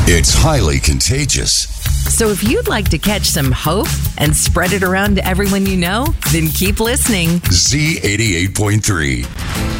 It's highly contagious. So if you'd like to catch some hope and spread it around to everyone you know, then keep listening. Z88.3.